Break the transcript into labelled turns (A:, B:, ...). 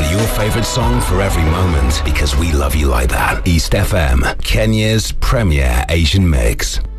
A: your favourite song for every moment because we love you like that. East FM, Kenya's premier Asian mix.